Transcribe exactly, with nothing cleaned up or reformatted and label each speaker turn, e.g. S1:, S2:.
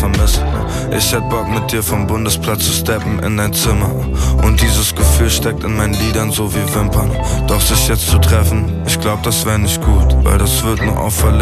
S1: vermissen. Ich hätt Bock mit dir vom Bundesplatz zu steppen in dein Zimmer. Und dieses Gefühl steckt in meinen Liedern so wie Wimpern. Doch sich jetzt zu treffen, ich glaub das wär nicht gut, weil das wird nur auf Verletzung